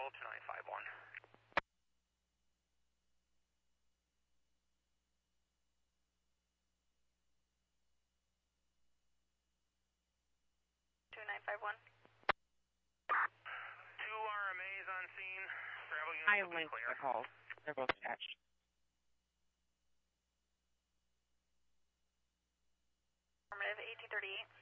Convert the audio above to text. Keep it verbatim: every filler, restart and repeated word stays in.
call two nine five one. two nine five one. Two R M As on scene. Travel units I will be linked clear. the calls. They're both attached. Affirmative, eighteen thirty-eight.